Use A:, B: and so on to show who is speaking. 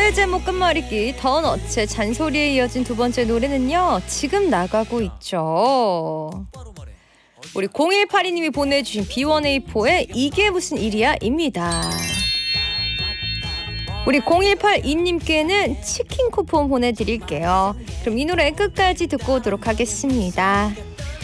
A: 노래 제목 끝말잇기 더너츠의 잔소리에 이어진 두 번째 노래는요, 지금 나가고 있죠. 우리 0182님이 보내주신 B1A4의 이게 무슨 일이야 입니다. 우리 0182님께는 치킨 쿠폰 보내드릴게요. 그럼 이 노래 끝까지 듣고 오도록 하겠습니다.